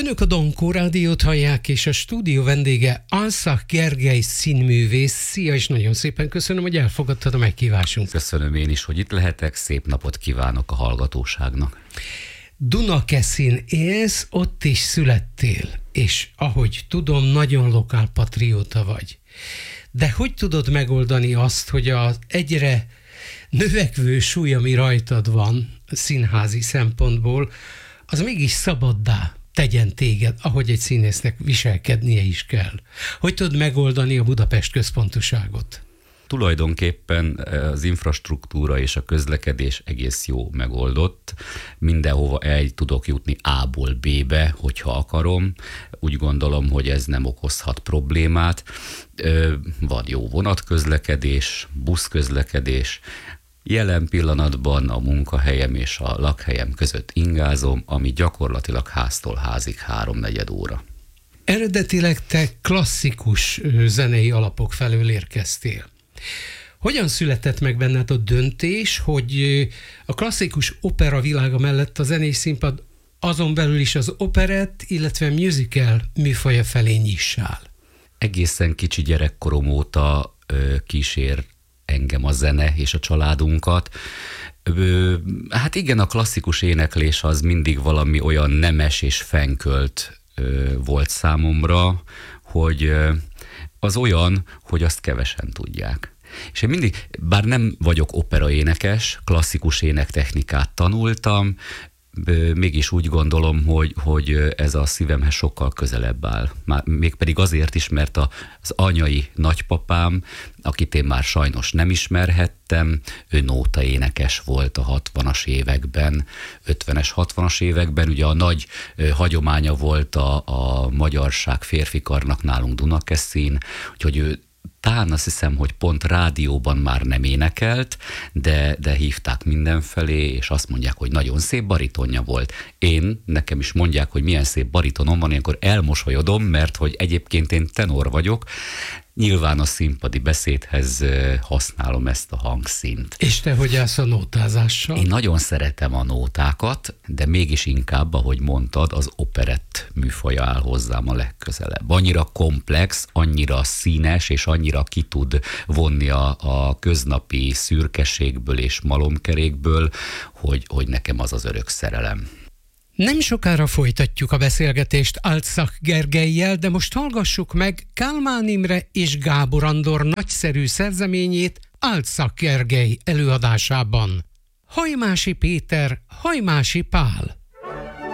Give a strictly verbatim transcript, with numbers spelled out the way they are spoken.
Önök a Donkó Rádiót hallják, és a stúdió vendége Alszak Gergely színművész. Szia, és nagyon szépen köszönöm, hogy elfogadtad a meghívásunkat. Köszönöm én is, hogy itt lehetek, szép napot kívánok a hallgatóságnak. Dunakeszin élsz, ott is születtél, és ahogy tudom, nagyon lokálpatrióta vagy. De hogy tudod megoldani azt, hogy az egyre növekvő súly, ami rajtad van színházi szempontból, az mégis szabaddá tegyen téged, ahogy egy színésznek viselkednie is kell. Hogy tudod megoldani a Budapest központoságot? Tulajdonképpen az infrastruktúra és a közlekedés egész jó megoldott. Mindenhova el tudok jutni A-ból B-be, hogyha akarom. Úgy gondolom, hogy ez nem okozhat problémát. Van jó vonatközlekedés, buszközlekedés. Jelen pillanatban a munkahelyem és a lakhelyem között ingázom, ami gyakorlatilag háztól házig háromnegyed óra. Eredetileg te klasszikus zenei alapok felől érkeztél. Hogyan született meg benned a döntés, hogy a klasszikus opera világa mellett a zenei színpad azon belül is az operett, illetve musical műfaja felé nyissál? Egészen kicsi gyerekkorom óta ö, kísér engem a zene és a családunkat. Ö, hát igen, a klasszikus éneklés az mindig valami olyan nemes és fenkölt ö, volt számomra, hogy ö, az olyan, hogy azt kevesen tudják. És én mindig, bár nem vagyok operaénekes, klasszikus énektechnikát tanultam, mégis úgy gondolom, hogy, hogy ez a szívemhez sokkal közelebb áll. Már, mégpedig azért is, mert az anyai nagypapám, akit én már sajnos nem ismerhettem, ő nótaénekes volt a hatvanas években, ötvenes, hatvanas években. Ugye a nagy hagyománya volt a, a magyarság férfikarnak nálunk Dunakeszin, úgyhogy ő talán azt hiszem, hogy pont rádióban már nem énekelt, de, de hívták mindenfelé, és azt mondják, hogy nagyon szép baritonja volt. Én, nekem is mondják, hogy milyen szép baritonom van, ilyenkor elmosolyodom, mert hogy egyébként én tenor vagyok, nyilván a színpadi beszédhez használom ezt a hangszínt. És te hogy állsz a nótázással? Én nagyon szeretem a nótákat, de mégis inkább, ahogy mondtad, az operett műfaja áll hozzám a legközelebb. Annyira komplex, annyira színes, és annyira ki tud vonni a, a köznapi szürkeségből és malomkerékből, hogy, hogy nekem az az örök szerelem. Nem sokára folytatjuk a beszélgetést Alszak Gergellyel, de most hallgassuk meg Kálmán Imre és Gábor Andor nagyszerű szerzeményét Alszak Gergely előadásában. Hajmási Péter, Hajmási Pál.